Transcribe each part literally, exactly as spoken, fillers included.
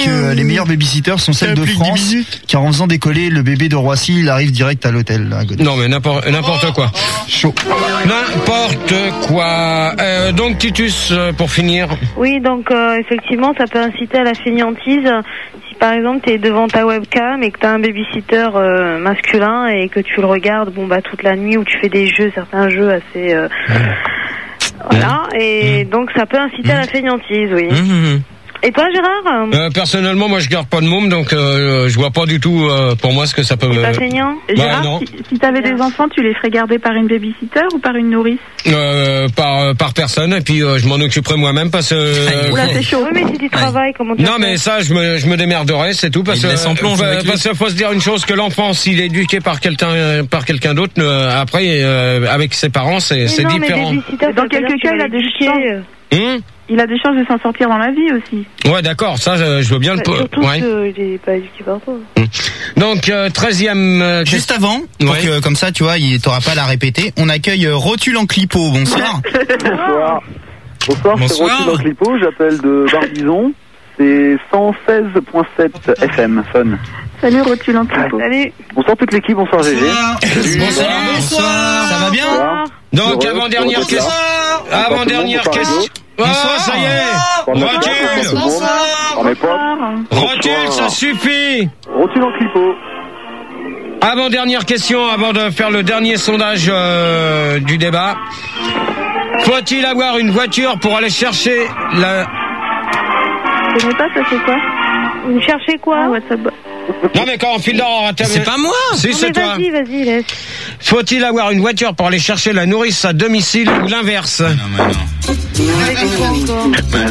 que les meilleurs babysitters sont celles de France, car en faisant décoller le bébé de Roissy, il arrive direct à l'hôtel. Là, non mais n'importe, n'importe quoi. Chaud. N'importe quoi. Euh, donc Titus, pour finir. Oui, donc euh, effectivement, ça peut inciter à la fainéantise. Si par exemple tu es devant ta webcam et que tu as un babysitter euh, masculin et que tu le regardes, bon bah toute la nuit, ou tu fais des jeux, certains jeux assez, euh, voilà, et mmh. donc ça peut inciter mmh. à la fainéantise, oui. Mmh. Et toi, Gérard? euh, Personnellement, moi, je garde pas de môme, donc euh, je vois pas du tout euh, pour moi ce que ça peut. C'est pas feignant. Bah, Gérard, non. Si, si t'avais des enfants, tu les ferais garder par une babysitter ou par une nourrice? euh, Par par personne, et puis euh, je m'en occuperai moi-même parce que. Euh, Oula, c'est chaud. Oui, mais si tu travailles, comment tu Non, mais ça, je me je me démerderai, c'est tout, parce que euh, parce qu'il faut se dire une chose, que l'enfant, s'il est éduqué par quelqu'un par quelqu'un d'autre, euh, après euh, avec ses parents, c'est c'est non, différent. Mais dans quelques cas, il a des chances. Hum Il a des chances de s'en sortir dans la vie aussi. Ouais, d'accord, ça je, je veux bien le po- Surtout ouais. qu'il n'est pas éduqué par toi. Donc euh, treizième euh, juste avant, pour ouais. que comme ça tu vois, il t'aura pas à la répéter. On accueille euh, Rotule en Clipo. Bonsoir. Bonsoir. Bonsoir, Bonsoir. C'est Rotule en Clipo. J'appelle de Barbizon. C'est cent seize virgule sept F M. Fun. Salut Rotule en Clipo. Salut. Bonsoir toute l'équipe. Bonsoir G G. Bonsoir. Bonsoir. Bonsoir. Ça va bien? Bonsoir. Donc avant dernière question. Avant dernière question. Oh, ça y est. Rotule. Rotule, ça suffit. Rotule en Clipo. Avant dernière question, avant de faire le dernier sondage euh, du débat. Faut-il avoir une voiture pour aller chercher la... Je sais pas, ça c'est quoi? Vous cherchez quoi? Ah, WhatsApp. Non mais quand on file d'or, c'est pas moi. Si, non, c'est toi. Vas-y, vas-y, laisse. Faut-il avoir une voiture pour aller chercher la nourrice à domicile ou l'inverse? Non, mais non.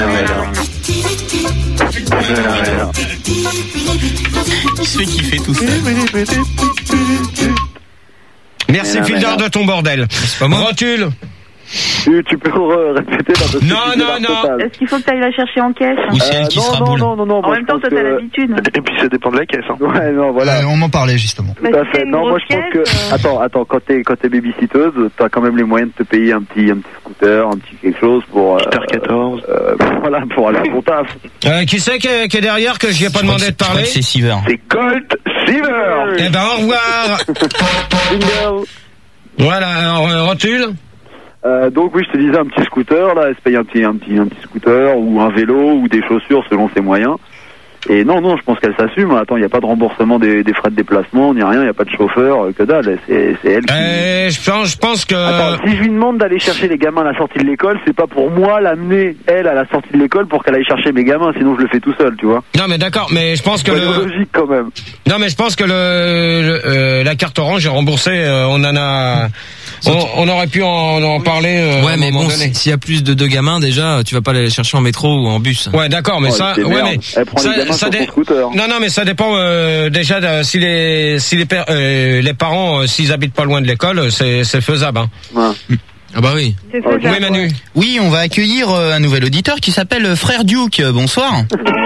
Qui c'est qui fait tout ça? Merci Fildor de ton bordel. C'est pas moi. Rotule. Tu, tu peux répéter parce que non, non, non. Total. Est-ce qu'il faut que tu ailles la chercher en caisse? Ou c'est elle qui non, sera non, boule. non, non, non. En même temps, toi, t'as l'habitude. Et puis, ça dépend de la caisse. Hein. Ouais, non, voilà. Euh, on m'en parlait justement. Tout à fait. Non, moi, je pense que. Euh... Attends, attends. Quand t'es, quand t'es babysitteuse, t'as quand même les moyens de te payer un petit, un petit scooter, un petit quelque chose pour. Euh, R quatorze. Euh, voilà, pour aller à ton taf. Euh, qui c'est qui est, qui est derrière que je n'ai pas je demandé de parler? C'est Seaver. C'est Colt Seaver. Eh ben, au revoir. Voilà, alors, euh, Rotule. Euh, donc oui, je te disais un petit scooter, là, elle se paye un petit, un petit, un petit scooter ou un vélo ou des chaussures selon ses moyens. Et non, non, je pense qu'elle s'assume. Attends, il n'y a pas de remboursement des, des frais de déplacement, ni rien, il n'y a pas de chauffeur, que dalle. C'est, c'est elle qui... Euh, je pense, je pense que... Attends, si je lui demande d'aller chercher les gamins à la sortie de l'école, c'est pas pour moi l'amener, elle, à la sortie de l'école pour qu'elle aille chercher mes gamins, sinon je le fais tout seul, tu vois. Non mais d'accord, mais je pense que... C'est le... logique quand même. Non mais je pense que le, le euh, la carte orange est remboursée, euh, on en a... On, on aurait pu en, en parler. Euh, ouais, mais bon, s'il y a plus de deux gamins, déjà, tu vas pas les chercher en métro ou en bus. Ouais, d'accord, mais oh, ça, ouais, mais elle prend ça, les gamins ça sur dé... son scooter. Non, non, mais ça dépend euh, déjà de, si les si les, pères, euh, les parents, euh, s'ils habitent pas loin de l'école, c'est c'est faisable. Hein. Ouais. Ah bah oui. C'est faisable. Oui, Manu. Oui, on va accueillir euh, un nouvel auditeur qui s'appelle Frère Duke. Bonsoir.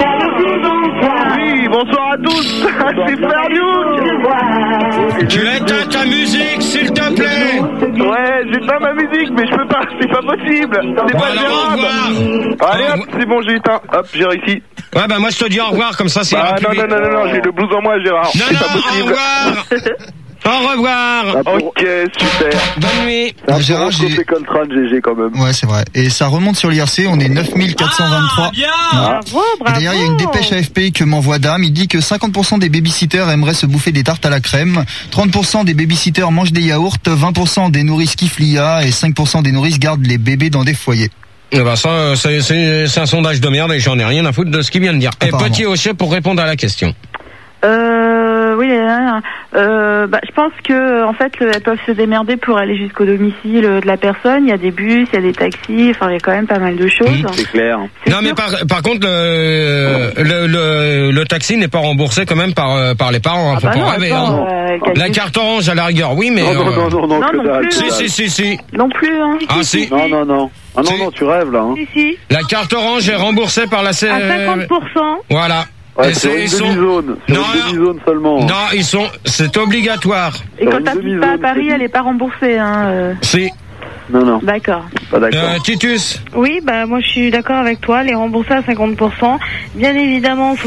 Oui, bonsoir à tous. C'est Frère Duke. Tu éteins ta musique, s'il te plaît. Ouais, j'éteins ma musique, mais je peux pas, c'est pas possible. C'est bon, pas alors, au revoir. Allez hop, c'est bon, j'ai éteint. Hop, j'ai réussi. Ouais, bah moi je te dis au revoir, comme ça c'est... Bah non, non, non, non, non, j'ai le blues en moi, Gérard. Non, c'est non, pas possible. au revoir. Au revoir. Ah, pour... Ok, super. Bonne nuit. Ah, Gérard, j'ai... C'est Coltrane, G G quand même. Ouais, c'est vrai. Et ça remonte sur l'I R C, on est neuf mille quatre cent vingt-trois. Ah, bien. Ah. Bravo, bravo. Et d'ailleurs, il y a une dépêche A F P que m'envoie Dame. Il dit que cinquante pour cent des babysitters aimeraient se bouffer des tartes à la crème, trente pour cent des babysitters mangent des yaourts, vingt pour cent des nourrices kiffent l'I A et cinq pour cent des nourrices gardent les bébés dans des foyers. Eh ben ça, c'est, c'est, c'est un sondage de merde et j'en ai rien à foutre de ce qu'il vient de dire. Et petit Hochet pour répondre à la question. Euh, oui, euh, bah, je pense que en fait, elles peuvent se démerder pour aller jusqu'au domicile de la personne. Il y a des bus, il y a des taxis. Enfin, il y a quand même pas mal de choses. Mmh, c'est clair. C'est non, sûr. mais par, par contre, le, le, le, le taxi n'est pas remboursé quand même par, par les parents. Hein, Ah faut bah pas non, rêver. attends, Hein. euh, La carte orange à la rigueur, oui, mais... Non, non, euh... non, non, non, non, que non dalle, plus. que Si, dalle. si, si, si. Non plus, hein. Ah, si. Non, non, non. Ah non, Si. non, tu rêves là. Hein. Si, si. La carte orange est remboursée par la... C... À cinquante pour cent. Voilà. Ouais, Et sur c'est, une ils sont... demi-zone. Sur Non, une non. demi-zone seulement. Non, ils sont... C'est obligatoire. Et Sur quand une t'habites demi-zone, pas à Paris, c'est elle est pas remboursée, hein. euh. Si. Non, non, D'accord. pas d'accord. Euh, Titus. Oui, bah moi je suis d'accord avec toi, les rembourser à cinquante pour cent. Bien évidemment, faut